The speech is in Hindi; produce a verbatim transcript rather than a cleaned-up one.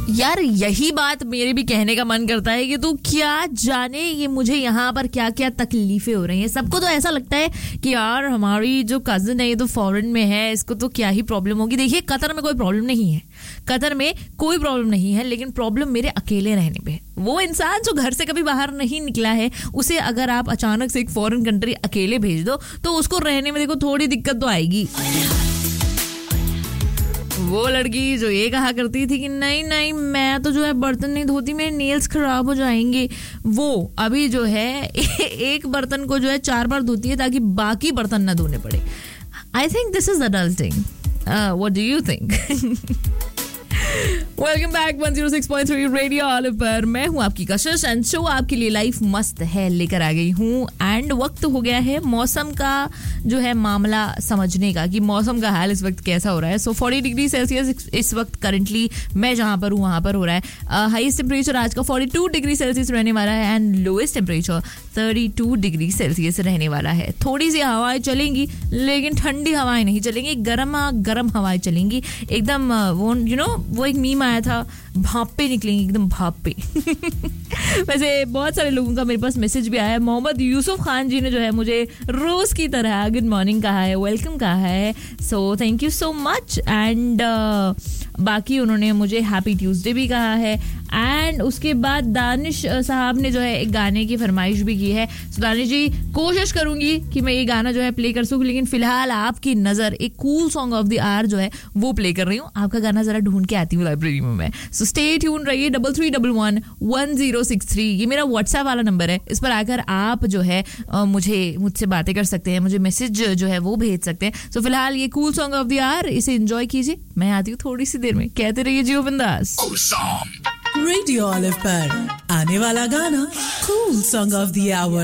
यार यही बात मेरे भी कहने का मन करता है कि तू क्या जाने ये मुझे यहाँ पर क्या क्या तकलीफें हो रही हैं। सबको तो ऐसा लगता है कि यार हमारी जो कजिन है ये तो फॉरेन में है, इसको तो क्या ही प्रॉब्लम होगी। देखिए कतर में कोई प्रॉब्लम नहीं है, कतर में कोई प्रॉब्लम नहीं है, लेकिन प्रॉब्लम मेरे अकेले रहने पे। वो इंसान जो घर से कभी बाहर नहीं निकला है, उसे अगर आप अचानक से एक फॉरेन कंट्री अकेले भेज दो तो उसको रहने में देखो थोड़ी दिक्कत तो आएगी। वो लड़की जो ये कहा करती थी कि नहीं नहीं मैं तो जो है बर्तन नहीं धोती, मेरे नेल्स खराब हो जाएंगे, वो अभी जो है एक बर्तन को जो है चार बार धोती है ताकि बाकी बर्तन ना धोने पड़े। I think this is adulting. What do you think? Welcome back one zero six point three radio olive पर। मैं हूं आपकी कशिश एंड शो आपके लिए लाइफ मस्त है लेकर आ गई हूं। एंड वक्त हो गया है मौसम का जो है मामला समझने का कि मौसम का हाल इस वक्त कैसा हो रहा है। सो फोर्टी डिग्री सेल्सियस इस वक्त करंटली मैं जहां पर हूं वहां पर हो रहा है। हाईएस्ट टेम्परेचर आज का फोर्टी टू डिग्री सेल्सियस रहने वाला है and lowest temperature thirty two degree Celsius रहने वाला है। थोड़ी सी हवाएं चलेंगी लेकिन ठंडी हवाएं नहीं चलेंगी, गर्म गर्म हवाएं चलेंगी एकदम। वो यू नो वो एक मीम आया था, भापे निकलेंगी एकदम भापे। वैसे बहुत सारे लोगों का मेरे पास मैसेज भी आया है। मोहम्मद यूसुफ खान जी ने जो है मुझे रोज की तरह गुड मॉर्निंग कहा है, वेलकम कहा है, so thank you so much. And बाकी उन्होंने मुझे हैप्पी ट्यूसडे भी कहा है। एंड उसके बाद दानिश साहब ने जो है एक गाने की फरमाइश भी की है। सो दानिश जी कोशिश करूंगी कि मैं ये गाना जो है प्ले कर सकूं, लेकिन फिलहाल आपकी नजर एक cool song of the our जो है वो प्ले कर रही हूँ। आपका गाना जरा ढूंढ के आती हूँ लाइब्रेरी में मैं। सो स्टे ट्यून रहिए। Double three double one one zero six three ये मेरा व्हाट्सएप वाला नंबर है। इस पर आकर आप जो है मुझे मुझसे बातें कर सकते हैं, मुझे मैसेज जो है वो भेज सकते हैं। सो फिलहाल ये cool song of the our, इसे एंजॉय कीजिए। मैं आती हूँ थोड़ी सी देर में। कहते रहिए जियो बिंदास। रेडियो ऑलिव पर आने वाला गाना cool song of the our.